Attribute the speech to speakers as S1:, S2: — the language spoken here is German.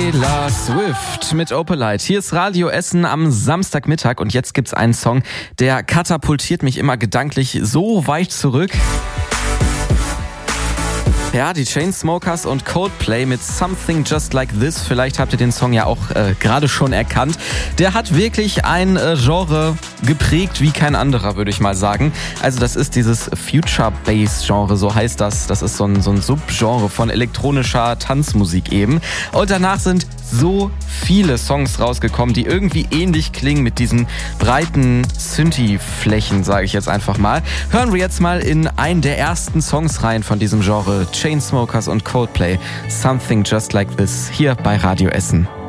S1: Taylor Swift mit Opalite. Hier ist Radio Essen am Samstagmittag und jetzt gibt's einen Song, der katapultiert mich immer gedanklich so weit zurück. Ja, die Chainsmokers und Coldplay mit Something Just Like This. Vielleicht habt ihr den Song ja auch gerade schon erkannt. Der hat wirklich ein Genre geprägt wie kein anderer, würde ich mal sagen. Also das ist dieses Future-Bass-Genre, so heißt das. Das ist so ein Subgenre von elektronischer Tanzmusik eben. Und danach sind so viele Songs rausgekommen, die irgendwie ähnlich klingen mit diesen breiten Synthi-Flächen, sage ich jetzt einfach mal. Hören wir jetzt mal in einen der ersten Songs rein von diesem Genre. Chainsmokers und Coldplay, Something Just Like This, hier bei Radio Essen.